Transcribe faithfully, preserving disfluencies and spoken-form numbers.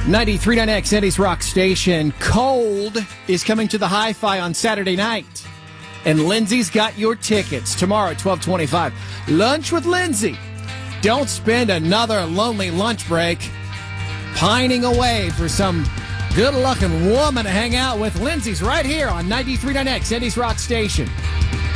ninety-three point nine X, Eddie's Rock Station. Cold is coming to the Hi-Fi on Saturday night. And Lindsay's got your tickets tomorrow at twelve twenty-five. Lunch with Lindsay. Don't spend another lonely lunch break pining away for some good-looking woman to hang out with. Lindsay's right here on ninety-three point nine X, Eddie's Rock Station.